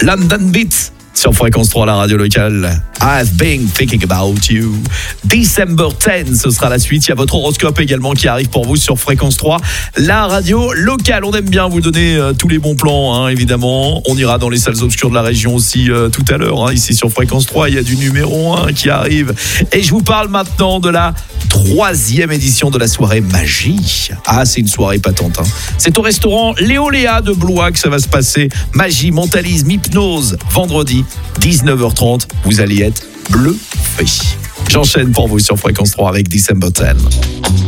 London Beats sur Fréquence 3, la radio locale. I've been thinking about you. December 10, ce sera la suite. Il y a votre horoscope également qui arrive pour vous sur Fréquence 3, la radio locale. On aime bien vous donner tous les bons plans, évidemment. On ira dans les salles obscures de la région aussi tout à l'heure. Ici sur Fréquence 3, il y a du numéro 1 qui arrive. Et je vous parle maintenant de la 3e édition de la soirée magie. Ah, c'est une soirée patente. C'est au restaurant Léoléa de Blois que ça va se passer. Magie, mentalisme, hypnose. Vendredi, 19h30. Vous allez être bluffé. J'enchaîne pour vous sur Fréquence 3 avec December 10.